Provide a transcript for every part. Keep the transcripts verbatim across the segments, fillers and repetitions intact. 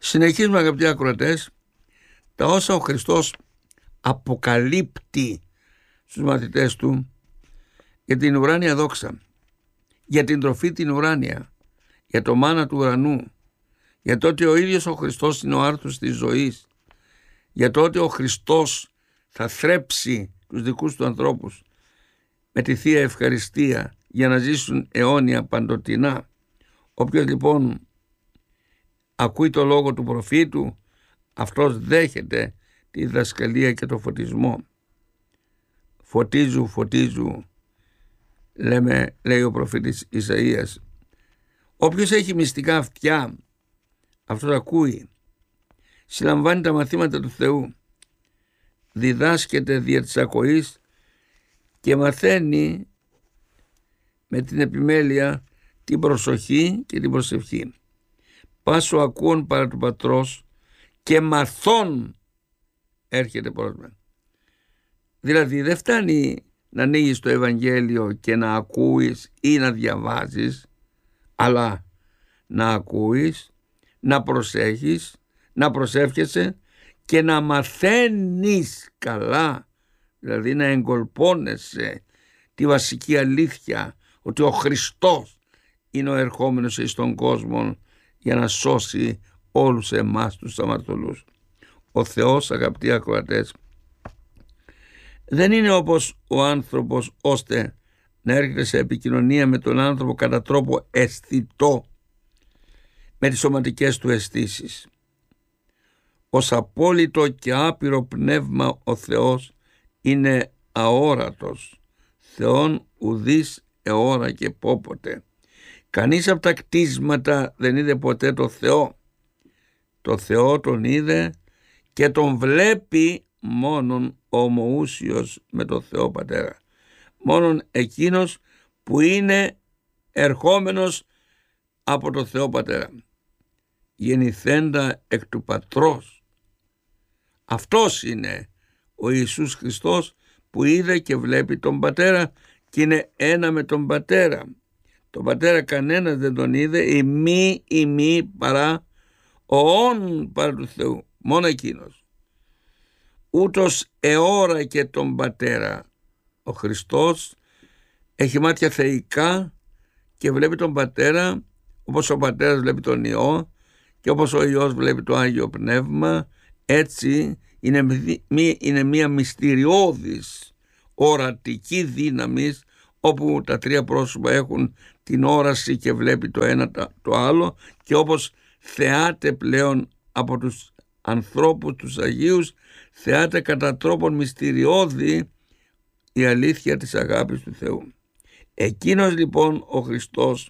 Συνεχίζουμε, αγαπητοί ακροατές, τα όσα ο Χριστός αποκαλύπτει στους μαθητές του για την ουράνια δόξα, για την τροφή την ουράνια, για το μάνα του ουρανού, για το ότι ο ίδιος ο Χριστός είναι ο άρθρος της ζωής, για το ότι ο Χριστός θα θρέψει τους δικούς του ανθρώπους με τη Θεία Ευχαριστία για να ζήσουν αιώνια παντοτινά. Όποιος λοιπόν ακούει το λόγο του προφήτου, αυτός δέχεται τη διδασκαλία και το φωτισμό. Φωτίζου, φωτίζου, λέμε, λέει ο προφήτης Ισαΐας. Όποιος έχει μυστικά αυτιά, αυτός ακούει, συλλαμβάνει τα μαθήματα του Θεού, διδάσκεται δια της ακοής και μαθαίνει με την επιμέλεια την προσοχή και την προσευχή. Πάσο ακούων παρά του πατρός και μαθών έρχεται πρόσμα. Δηλαδή δεν φτάνει να ανοίγεις το Ευαγγέλιο και να ακούεις ή να διαβάζεις, αλλά να ακούεις, να προσέχεις, να προσεύχεσαι και να μαθαίνεις καλά, δηλαδή να εγκολπώνεσαι τη βασική αλήθεια ότι ο Χριστός είναι ο ερχόμενος εις τον κόσμο για να σώσει όλους εμάς τους αμαρτωλούς. Ο Θεός, αγαπητοί ακροατές, δεν είναι όπως ο άνθρωπος ώστε να έρχεται σε επικοινωνία με τον άνθρωπο κατά τρόπο αισθητό με τις σωματικές του αισθήσεις. Ως απόλυτο και άπειρο πνεύμα ο Θεός είναι αόρατος, Θεόν ουδείς αιώρα και πόποτε. Κανείς από τα κτίσματα δεν είδε ποτέ το Θεό. Το Θεό τον είδε και τον βλέπει μόνον ο ομοούσιος με το Θεό Πατέρα. Μόνον εκείνος που είναι ερχόμενος από το Θεό Πατέρα, γεννηθέντα εκ του Πατρός. Αυτός είναι ο Ιησούς Χριστός που είδε και βλέπει τον Πατέρα και είναι ένα με τον Πατέρα. Τον Πατέρα κανένας δεν τον είδε ημί ημί παρά ο όν παρά του Θεού, μόνο εκείνος. Ούτως αιώρα και τον Πατέρα. Ο Χριστός έχει μάτια θεϊκά και βλέπει τον Πατέρα όπως ο Πατέρας βλέπει τον Υιό και όπως ο Υιός βλέπει το Άγιο Πνεύμα. Έτσι είναι, είναι μια μυστηριώδης ορατική δύναμη όπου τα τρία πρόσωπα έχουν την όραση και βλέπει το ένα το άλλο, και όπως θεάται πλέον από τους ανθρώπους τους Αγίους, θεάται κατά τρόπον μυστηριώδη η αλήθεια της αγάπης του Θεού. Εκείνος λοιπόν ο Χριστός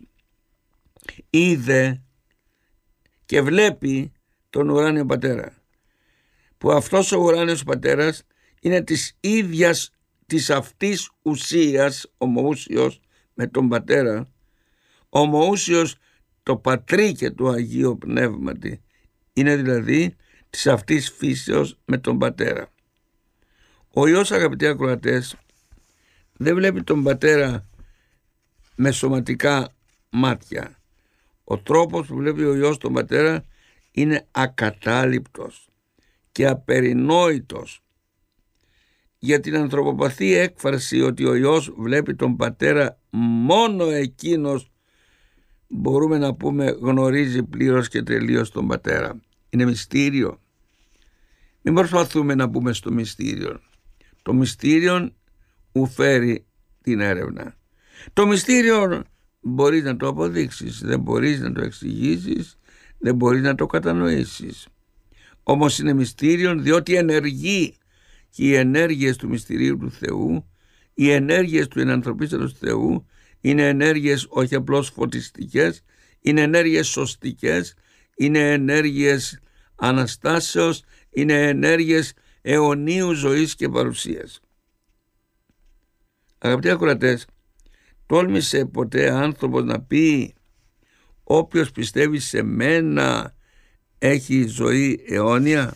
είδε και βλέπει τον ουράνιο Πατέρα, που αυτός ο ουράνιος Πατέρας είναι της ίδιας της αυτής ουσίας, ομοούσιος με τον Πατέρα, ομοούσιος το Πατρί και του Αγίου Πνεύματι, είναι δηλαδή της αυτής φύσεως με τον Πατέρα. Ο Υιός, αγαπητοί ακροατές, δεν βλέπει τον Πατέρα με σωματικά μάτια. Ο τρόπος που βλέπει ο Υιός τον Πατέρα είναι ακατάληπτος και απερινόητος. Για την ανθρωποπαθή έκφραση ότι ο Υιός βλέπει τον Πατέρα, μόνο εκείνος μπορούμε να πούμε γνωρίζει πλήρως και τελείως τον Πατέρα. Είναι μυστήριο. Μην προσπαθούμε να μπούμε στο μυστήριο. Το μυστήριο ουφέρει την έρευνα. Το μυστήριο μπορείς να το αποδείξεις, δεν μπορείς να το εξηγήσεις, δεν μπορείς να το κατανοήσεις. Όμως είναι μυστήριο διότι ενεργεί, και οι ενέργειες του μυστηρίου του Θεού, οι ενέργειες του ενανθρωπίσαντος του Θεού είναι ενέργειες όχι απλώς φωτιστικές, είναι ενέργειες σωστικές, είναι ενέργειες Αναστάσεως, είναι ενέργειες αιωνίου ζωής και παρουσίας. Αγαπητοί ακροατές, τόλμησε ποτέ άνθρωπος να πει όποιος πιστεύει σε μένα έχει ζωή αιώνια?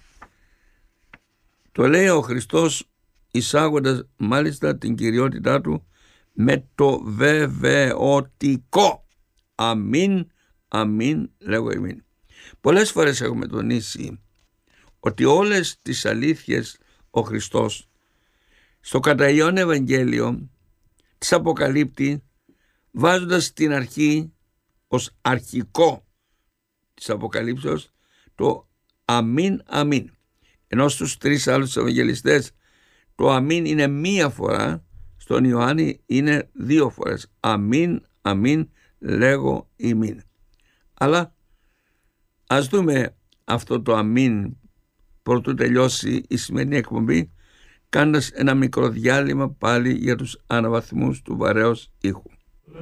Το λέει ο Χριστός εισάγοντας μάλιστα την κυριότητά του με το βεβαιωτικό αμήν, αμήν λέγω εμήν. Πολλές φορές έχουμε τονίσει ότι όλες τις αλήθειες ο Χριστός στο κατά Ιωάννη Ευαγγέλιο τις αποκαλύπτει βάζοντας στην αρχή ως αρχικό της αποκαλύψεως το αμήν αμήν, ενώ στους τρεις άλλους Ευαγγελιστές το αμήν είναι μία φορά, στον Ιωάννη είναι δύο φορές. Αμήν αμήν λέγω ημίν. Αλλά ας δούμε αυτό το αμήν προτού τελειώσει η σημερινή εκπομπή, κάνοντας ένα μικρό διάλειμμα πάλι για τους αναβαθμούς του βαρέως ήχου.